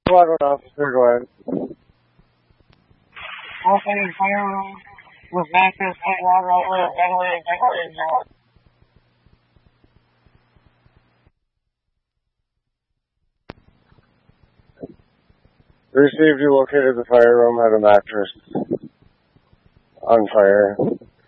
Squad 1 officer, go ahead. Opening fire room with mattress, hot water outlet, ventilating, Received, you located the fire room, had a mattress on fire.